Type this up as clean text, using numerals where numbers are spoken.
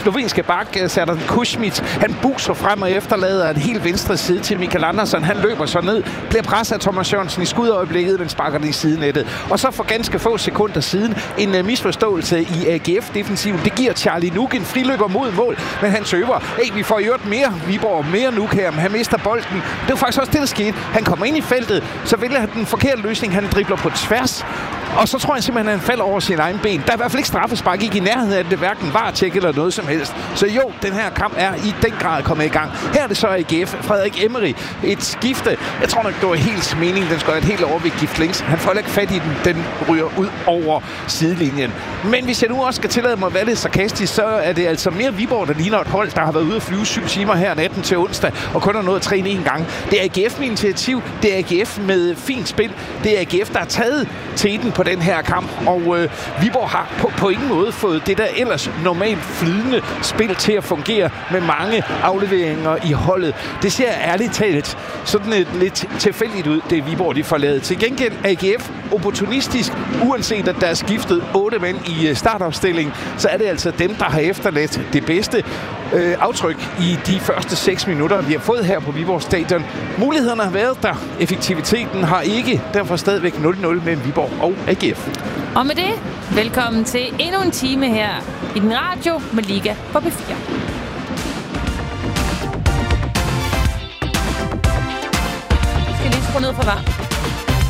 slovenske bak, Serdar Kušmić, han buser frem og efterlader en helt venstre side til Michael Andersen. Han løber så ned, bliver presset af Thomas Jørgensen i skudøjeblikket, men sparker den i sidenettet. Og så for ganske få sekunder siden en misforståelse i AGF-defensiven. Det giver Charlie Nuk en friløber mod mål, men han søger. Vi får gjort mere Viborg, mere Nuk her, men han mister bolden. Det var faktisk også det, der skete. Han kommer ind i feltet, så vælger han den forkerte løsning. Han dribler på tværs, og så tror jeg simpelthen, at han falder over sin egen ben. Der er i hvert fald ikke straffespark, ikke i nærheden af det, hverken VAR-tjek eller noget som helst. Så jo, den her kamp er i den grad kommet i gang. Her er det så AGF. Frederik Emery, et skifte. Jeg tror nok, det var helt meningen. Den skulle have et helt overvægt gift links. Han får ikke fat i den. Den ryger ud over sidelinjen. Men hvis jeg nu også skal tillade mig at være lidt sarkastisk, så er det altså mere Viborg, der ligner et hold, der har været ude at flyve 7 timer her natten til onsdag, og kun har nået at træne en gang. Det er AGF med initiativ. Det er AGF med fint spil. Det er AGF, der har taget teten på den her kamp, og Viborg har på ingen måde fået det der ellers normalt flydende spil til at fungere med mange afleveringer i holdet. Det ser ærligt talt sådan lidt tilfældigt ud, det Viborg de får lavet. Til gengæld AGF opportunistisk, uanset at der er skiftet 8 mænd i startopstillingen, så er det altså dem, der har efterladt det bedste aftryk i de første 6 minutter, vi har fået her på Viborg Stadion. Mulighederne har været der, effektiviteten har ikke, derfor stadigvæk 0-0 mellem Viborg og AGF. Og med det, velkommen til endnu en time her i den radio med Liga på B4. Jeg skal lige skrue ned for VAR.